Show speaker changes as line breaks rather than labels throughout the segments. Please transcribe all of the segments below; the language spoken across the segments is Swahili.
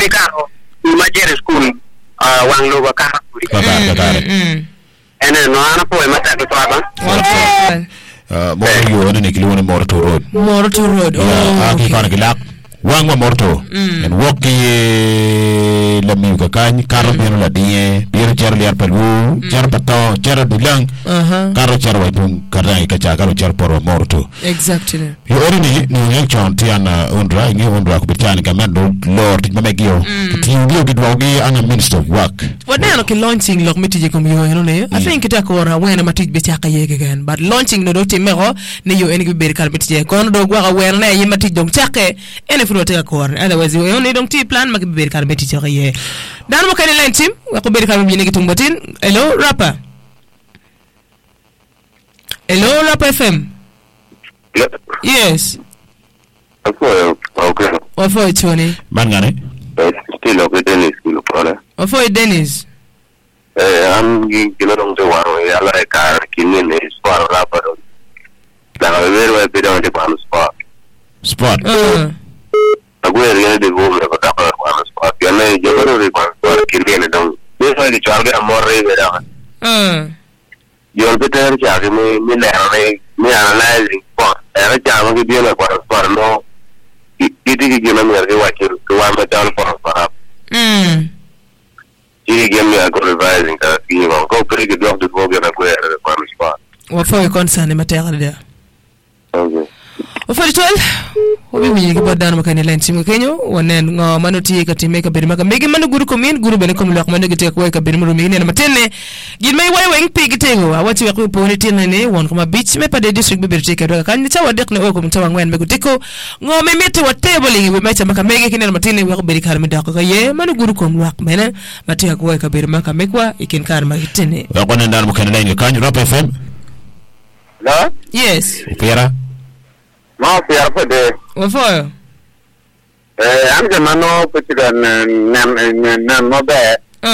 karo majere school wang lo ka ene no ana po e mata to aba
mo yo ne kilo Morto Road ki kan gilak wang Morto en woki la mi ka kan karo bien la die bien jar liar pelu jar pato jar bilang karo jar wa dum karai ka karo jar por Morto
exactly
yo ni ni chon tiana undra ko bitani ka mendo lord mamegio ti ndio gidwogi ana minister of work
wadano ki launching lok mitije kom yo no ne I think ta ko ra wena matij be chaka yege gan but launching no do timero ne yo en be kal mitije kon do gwa wer na yi matij dong chake en fu te ko otherwise yo ne dong ti plan mak be kal mitije ye dan mo kane len tim ko be kal mi ne gitum batin hello rapper FM yes okay Tony
mangane
still okay Dennis kilo pala
Dennis
am gino de waro ya la ka kini ne sport rapper da ver pe de pan
sport
agwe re de go me ka pa pan sport ya ne je ro re pan sport kini ne dong de fa de charge amore ve da yo peter ya que me analyzing sport era ya no que viene para sport no y que yo no me arreglo aquí que va a meter por sport y que me hago revising ka y no go pretty good job de go get a player para sport
what for you concern material there
okay
ofari tol obi mi ngi bodan makane len sim kenyo wonen ngo manoti ka time ka beri maka megi manu guru ko min guru bene ko lok manu gite ko ka beri mu mi ne matene gin may way weng pig tego awati wa ko poni tin ne won ko ma beach me pa de district be berti ka do kan ni tawa dek ne o ko tawa ngwen me gutiko ngo me meti wa table ngi be mecha maka megi kinen matene wa ko beri kar mi dako ka ye manu guru ko lok mena matia ko ka beri maka mekwa ikin kar ma hitene
wa ko ne ndar makane len kan Rap FM
la
yes
opera
no fiar de
Ofoyo
am je mano petigan nam no be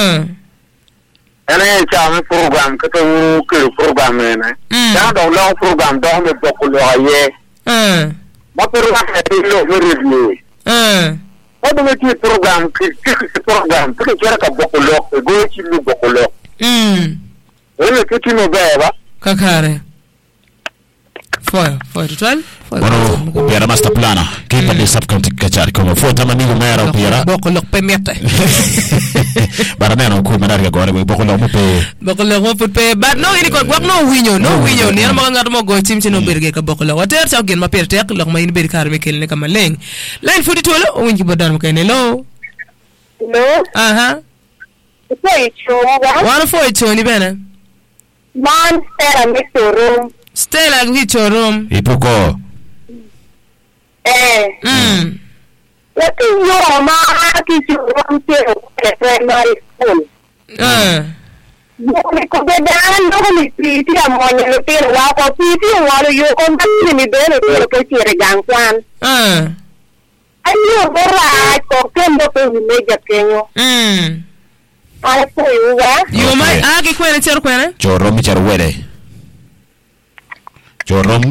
ene cha program ka to program ne da do lo program do me ko lo ye ma program e lo review o do me ti program program to ke ka ko lo go ti lu ko lo ene ke ti no be ba
kakare Foyo total
Bueno, Piera master plana. Che per il subcounty cacciare come foto ma nigo mera Piera.
Boko lok pe mette.
Baraneno ko manari agora boko lok pe.
Boko lok pe but no ini ko gwak no winyo ni ma ngat mo go tim no berge ka boko lok. Water sa gen ma per tek lok ma ini ber kar me kel ne ka maleng. Line futi tolo o winki bodan ko ne lo.
Hello.
Aha.
Foi chora.
Wana foi choni bena.
Man era mi room.
Stella qui chorum.
Ipoko.
Lati yo ma ki chorum te primary school. Yo ko bedan no mi piti amonye le te wa ko piti wa yo ko ni mi bene te ko ti regang kwan. Ayo bora ko kendo ko mi ja kenyo. Ala ko
yo mai agi kwene cher kwene?
Chorum cher wede. Chorum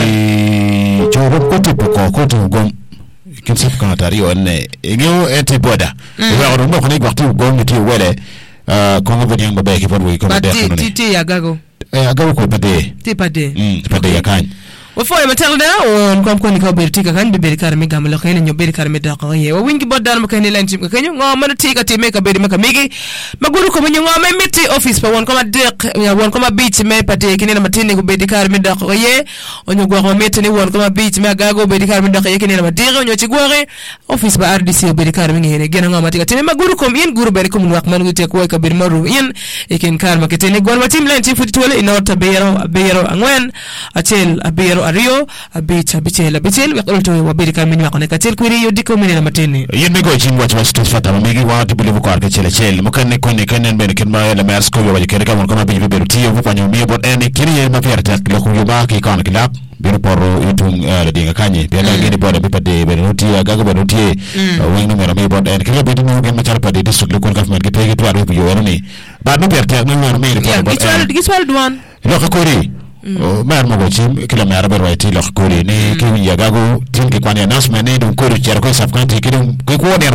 ko to gom kin sap kan tari onne ngeo eti boda wa ro no ko ni waktu gom ti wele ko ngo nyang babe ki podwe ko de ko ni
ti agago
ko pade
ti pade
pade yakan
Ofoyo matalda on kom ko ni ko berti ka kan be ber kar mi gamlo kene nyo ber kar mi da ko ye o wingi boddan mo kene lan tim ko kenyo ngo man ti ka ti me ka ber maka migi maguru ko nyo ngo me meti office pa won ko ma dek ya won ko ma beach me pate kene na matine ko ber kar mi da ko ye onyo go ko meti ni won ko ma beach me gago ber kar mi da ko ye kene na madire onyo ci gore office ba RDC ber kar mi ngene gena ngo ma ti ka ti maguru ko yen guru ber ko mun wak man gute ko ka ber maru yen e ken kar ma ketene gon ma tim lan ti futi tole inota beyero angwen achel abeyero Ario abicha bichela bichel wakolto wabiri kamini wakone katel kwiri yo diko mene na matene
yende go chim watch was to fata megi wa to believe ko arke chele mukane kone kanen ben ken ma la mers ko waje kere kamon kama bi beru tiyo ko nyo mi bon ene kiri ma pierta lo ko yoba ki kan kilap bir poro itung la dinga kanye be la gene boda be pade be noti agaga be noti wing no mera me bon ene kiri be no gen ma char pade district local government ke pege to aro yo ni ba no pierta no no me ko
giswal duan
lo ko ri mer mo go chim kila mer ber waiti lo ko ni ki ya gago tin ki kwani announcement ni dum ko ri cher ko saf kan ti ki dum ko